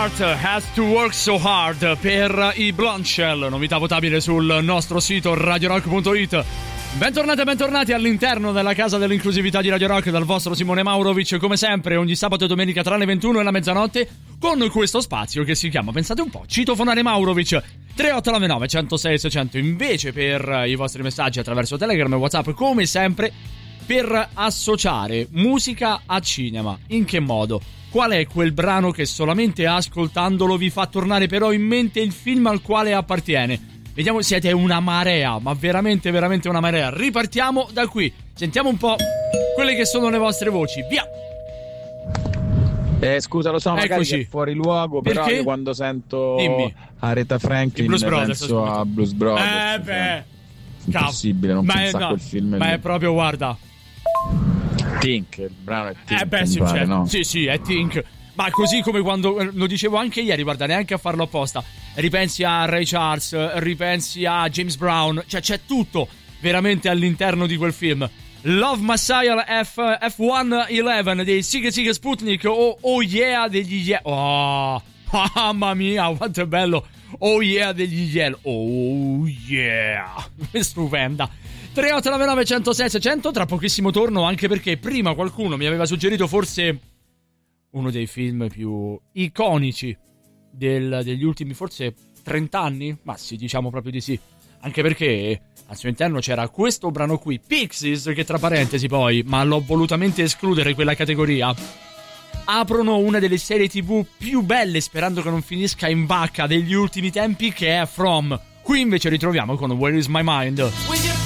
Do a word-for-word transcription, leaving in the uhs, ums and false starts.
Heart Has to Work So Hard per i Blonde Shell, novità votabile sul nostro sito radio rock punto it. Bentornati e bentornati all'interno della casa dell'inclusività di Radio Rock dal vostro Simone Maurovic, come sempre ogni sabato e domenica tra le ventuno e la mezzanotte, con questo spazio che si chiama, pensate un po', Citofonare Maurovic. Tre otto nove nove uno zero sei sei zero zero invece per i vostri messaggi attraverso Telegram e WhatsApp, come sempre, per associare musica a cinema. In che modo? Qual è quel brano che solamente ascoltandolo vi fa tornare però in mente il film al quale appartiene? Vediamo, siete una marea, ma veramente veramente una marea. Ripartiamo da qui, sentiamo un po' quelle che sono le vostre voci, via! Eh, scusa, lo so, magari Eccoci. è fuori luogo, però Perché? io quando sento Dimmi. Aretha Franklin Blues Brothers, penso a Blues Brothers. Eh beh, impossibile non ma pensare è, a no, quel film ma lì. è proprio, guarda, Tink, il brano è Tink. eh beh sì, mi pare, certo. no? sì sì è Tink. Ma così come quando, lo dicevo anche ieri, guarda, neanche a farlo apposta, ripensi a Ray Charles, ripensi a James Brown, cioè c'è tutto veramente all'interno di quel film. Love Messiah F, F centoundici dei Sigue Sigue Sputnik o Oh Yeah degli Yeah. Oh, mamma mia, quanto è bello. Oh Yeah degli Yell. Oh Yeah, stupenda. Tre otto nove nove uno zero sei sei zero zero, tra pochissimo torno, anche perché prima qualcuno mi aveva suggerito forse uno dei film più iconici del, degli ultimi forse trenta anni, ma sì, diciamo proprio di sì, anche perché al suo interno c'era questo brano qui, Pixies, che tra parentesi poi, ma l'ho volutamente escludere quella categoria, aprono una delle serie tv più belle, sperando che non finisca in vacca, degli ultimi tempi, che è From. Qui invece ritroviamo con Where Is My Mind.